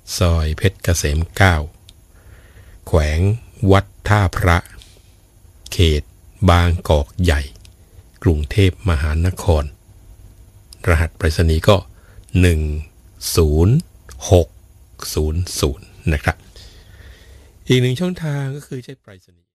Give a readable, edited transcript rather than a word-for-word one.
ซอยเพชรเกษม9แขวงวัดท่าพระเขตบางกอกใหญ่กรุงเทพมหานครรหัสไปรษณีย์ก็10600นะครับอีกหนึ่งช่องทางก็คือใช้ไปรษณีย์